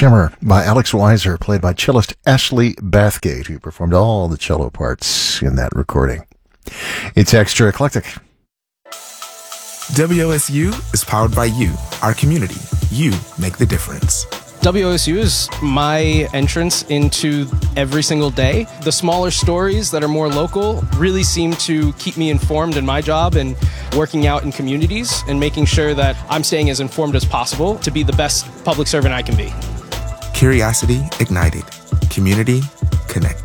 Shimmer by Alex Weiser, played by cellist Ashley Bathgate, who performed all the cello parts in that recording. It's Extra Eclectic. WOSU is powered by you, our community. You make the difference. WOSU is my entrance into every single day. The smaller stories that are more local really seem to keep me informed in my job and working out in communities and making sure that I'm staying as informed as possible to be the best public servant I can be. Curiosity ignited. Community connected.